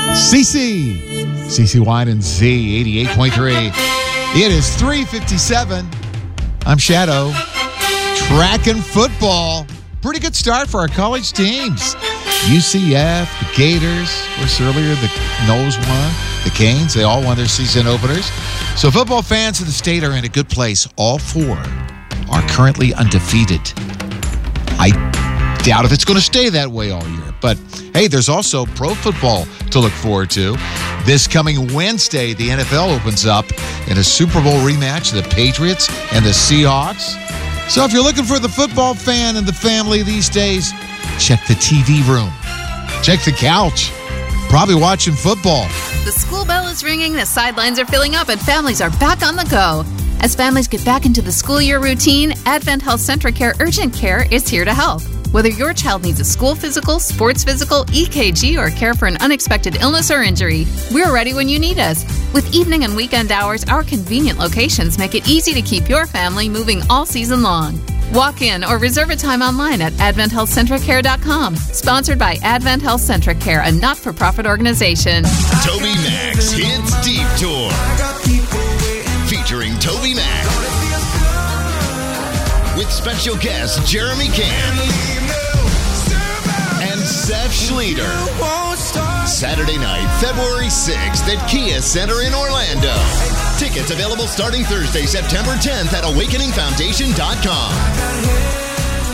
CC Wine and Z 88.3. It is 3:57. I'm Shadow. Track and football. Pretty good start for our college teams. UCF, the Gators, of course, earlier the Knowles won. The Canes, they all won their season openers. So football fans of the state are in a good place. All four are currently undefeated. I doubt if it's going to stay that way all year. But, hey, there's also pro football to look forward to. This coming Wednesday, the NFL opens up in a Super Bowl rematch, the Patriots and the Seahawks. So if you're looking for the football fan and the family these days, check the TV room. Check the couch. Probably watching football. The school bell is ringing, the sidelines are filling up, and families are back on the go. As families get back into the school year routine, Advent Health Centracare Urgent Care is here to help. Whether your child needs a school physical, sports physical, EKG, or care for an unexpected illness or injury, we're ready when you need us. With evening and weekend hours, our convenient locations make it easy to keep your family moving all season long. Walk in or reserve a time online at AdventHealthCentricare.com. Sponsored by Advent Health Centricare, a not-for-profit organization. Toby Max Hits Deep Tour. Featuring Toby Max. With special guest Jeremy Camp. And Seth Schleter. Saturday night, February 6th at Kia Center in Orlando. Tickets available starting Thursday, September 10th at AwakeningFoundation.com.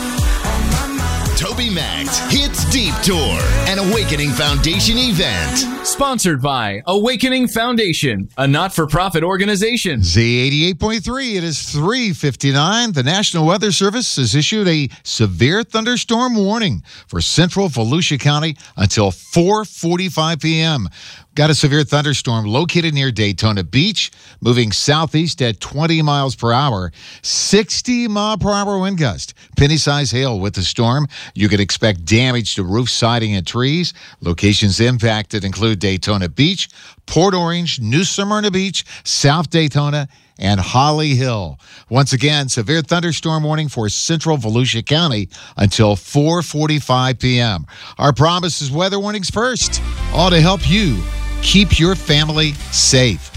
Toby Max Hits Deep Tour, an Awakening Foundation event. Sponsored by Awakening Foundation, a not-for-profit organization. Z88.3, it is 3:59. The National Weather Service has issued a severe thunderstorm warning for central Volusia County until 4:45 p.m. Got a severe thunderstorm located near Daytona Beach, moving southeast at 20 miles per hour, 60 mile per hour wind gust. Penny-size hail with the storm. You could expect damage to roof siding and trees. Locations impacted include Daytona Beach, Port Orange, New Smyrna Beach, South Daytona, and Holly Hill. Once again, severe thunderstorm warning for central Volusia County until 4:45 p.m. Our promise is weather warnings first, all to help you keep your family safe.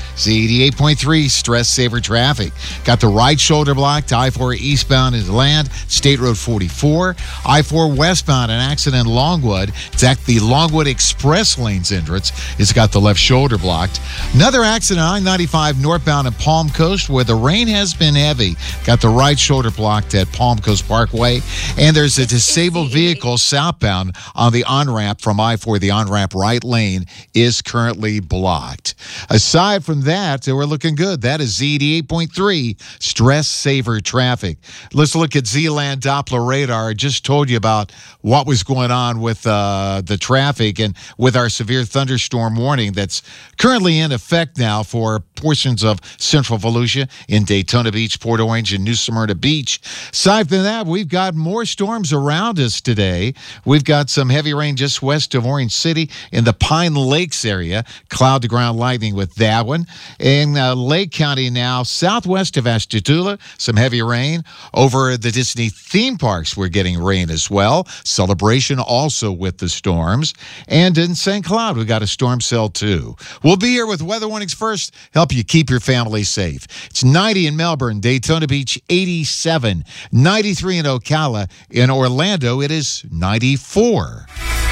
Z88.3 Stress Saver Traffic. Got the right shoulder blocked, I-4 eastbound into land, State Road 44. I-4 westbound, an accident in Longwood. It's at the Longwood Express Lanes entrance. It's got the left shoulder blocked. Another accident on I-95 northbound in Palm Coast where the rain has been heavy. Got the right shoulder blocked at Palm Coast Parkway. And there's a disabled vehicle southbound on the on-ramp from I-4. The on-ramp right lane is currently blocked. Aside from that, we're looking good. That is Z88.3 Stress Saver Traffic. Let's look at Z-Land Doppler radar. I just told you about what was going on with the traffic and with our severe thunderstorm warning that's currently in effect now for portions of central Volusia in Daytona Beach, Port Orange, and New Smyrna Beach. Aside from that, we've got more storms around us today. We've got some heavy rain just west of Orange City in the Pine Lakes area. Cloud-to-ground lightning with that one. In Lake County now, southwest of Ashtabula, some heavy rain. Over the Disney theme parks, we're getting rain as well. Celebration also with the storms. And in St. Cloud, we got a storm cell too. We'll be here with weather warnings first, help you keep your family safe. It's 90 in Melbourne, Daytona Beach, 87, 93 in Ocala. In Orlando, it is 94.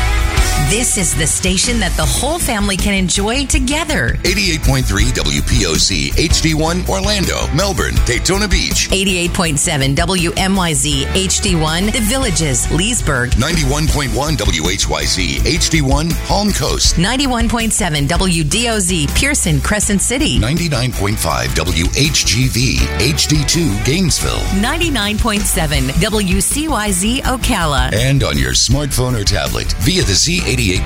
This is the station that the whole family can enjoy together. 88.3 WPOC HD1 Orlando, Melbourne, Daytona Beach. 88.7 WMYZ HD1 The Villages, Leesburg. 91.1 WHYZ HD1 Palm Coast. 91.7 WDOZ Pearson, Crescent City. 99.5 WHGV HD2 Gainesville. 99.7 WCYZ Ocala. And on your smartphone or tablet via the Z88.3